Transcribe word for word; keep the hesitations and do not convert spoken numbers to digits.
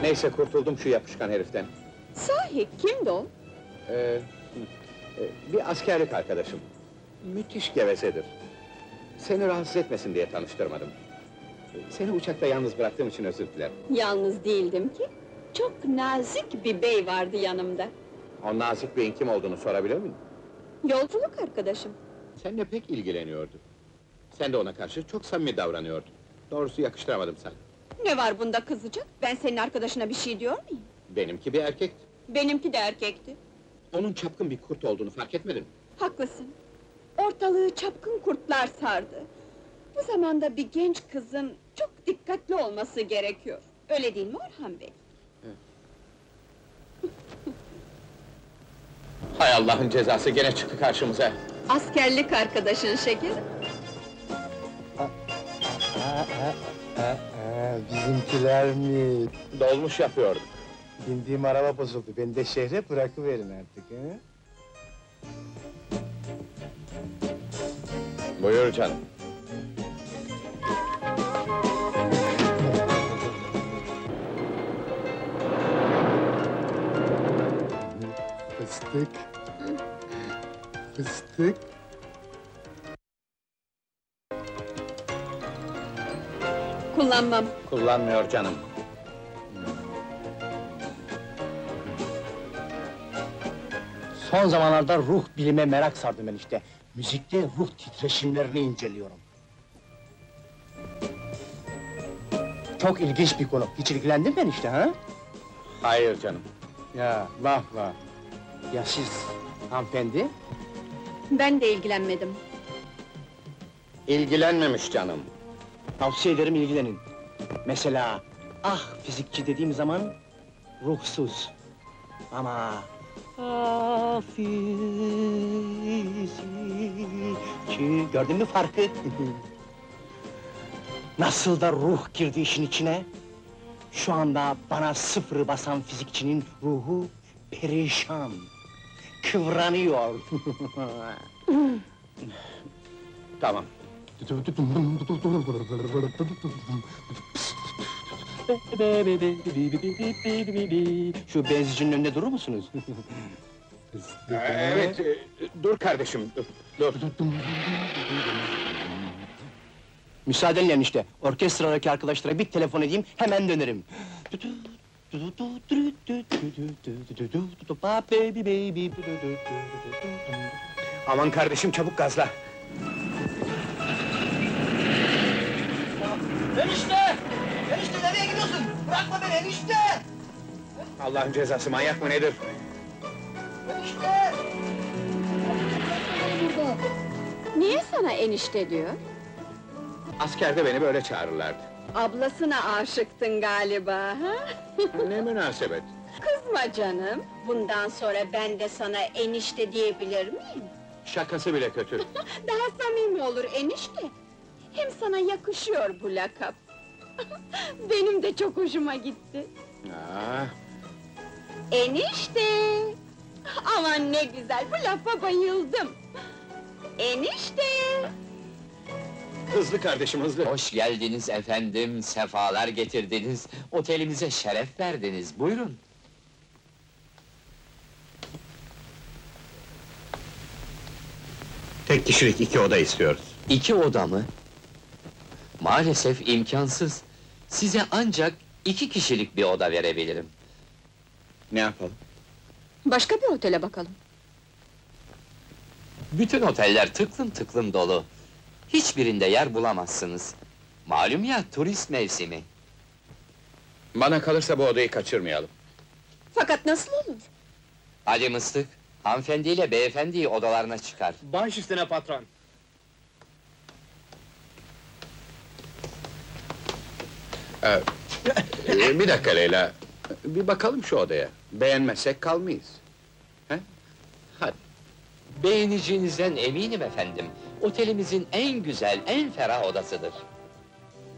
Neyse, kurtuldum şu yapışkan heriften. Sahi, kimdi o? Ee, e, bir askerlik arkadaşım. Müthiş gevezedir. Seni rahatsız etmesin diye tanıştırmadım. Seni uçakta yalnız bıraktığım için özür dilerim. Yalnız değildim ki. Çok nazik bir bey vardı yanımda. O nazik beyin kim olduğunu sorabilir miyim? Yolculuk arkadaşım. Seninle pek ilgileniyordu. Sen de ona karşı çok samimi davranıyordun. Doğrusu yakıştıramadım sana. Ne var bunda kızacak? Ben senin arkadaşına bir şey diyor muyum? Benimki bir erkekti. Benimki de erkekti. Onun çapkın bir kurt olduğunu fark etmedin mi? Haklısın. Ortalığı çapkın kurtlar sardı. Bu zamanda bir genç kızın çok dikkatli olması gerekiyor. Öyle değil mi Orhan Bey? Hay Allah'ın cezası, gene çıktı karşımıza! Askerlik arkadaşın şekerim. Bizimkiler mi? Dolmuş yapıyorduk. Bindiğim araba bozuldu, beni de şehre bırakıverin artık, he? Buyur canım. Fıstık. Fıstık. Kullanmam. Kullanmıyor canım. Son zamanlarda ruh bilime merak sardım ben işte. Müzikte ruh titreşimlerini inceliyorum. Çok ilginç bir konu. Hiç ilgilendim ben işte, ha? Hayır canım. Ya, vah vah! Ya siz, hanımefendi? Ben de ilgilenmedim. İlgilenmemiş canım. Tavsiye ederim ilgilenin. Mesela, ah fizikçi dediğim zaman, ruhsuz. Ama... Ah fizikçi... Gördün mü farkı? Nasıl da ruh girdi işin içine? Şu anda bana sıfırı basan fizikçinin ruhu perişan, kıvranıyor. Tamam. Şu benzincinin önünde durur musunuz? Evet, e, dur kardeşim, dur, dur. Müsaadenle enişte, orkestradaki arkadaşlara bir telefon edeyim, hemen dönerim. Aman kardeşim, çabuk gazla! Enişte! Enişte nereye gidiyorsun? Bırakma beni enişte! Allah'ın cezası, manyak mı nedir? Enişte! Burada! Niye sana enişte diyor? Askerde beni böyle çağırırlardı. Ablasına aşıktın galiba, ha? Ne münasebet! Kızma canım, bundan sonra ben de sana enişte diyebilir miyim? Şakası bile kötü. Daha samimi olur enişte. Hem sana yakışıyor bu lakap. Benim de çok hoşuma gitti. Aa, Enişte! Aman ne güzel, bu lafa bayıldım! Enişte! hızlı kardeşim, hızlı! Hoş geldiniz efendim, sefalar getirdiniz, otelimize şeref verdiniz, buyurun. Tek kişilik iki oda istiyoruz. İki oda mı? Maalesef imkansız. Size ancak iki kişilik bir oda verebilirim. Ne yapalım? Başka bir otele bakalım. Bütün oteller tıklım tıklım dolu. Hiçbirinde yer bulamazsınız. Malum ya, turist mevsimi. Bana kalırsa bu odayı kaçırmayalım. Fakat nasıl olur? Hadi Mıstık, hanımefendiyle beyefendiyi odalarına çıkar. Baş üstüne patron. Ee, e, bir dakika Leyla, bir bakalım şu odaya. Beğenmezsek kalmayız. He? Hadi. Beğeneceğinizden eminim efendim. Otelimizin en güzel, en ferah odasıdır.